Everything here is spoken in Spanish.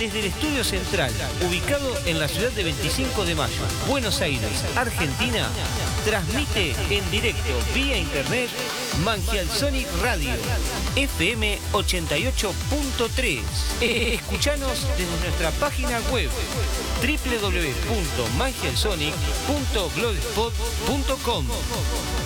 desde el estudio central, ubicado en la ciudad de 25 de Mayo, Buenos Aires, Argentina, transmite en directo vía internet Mangial Sonic Radio, FM 88.3. Escuchanos desde nuestra página web www.mangialsonic.blogspot.com.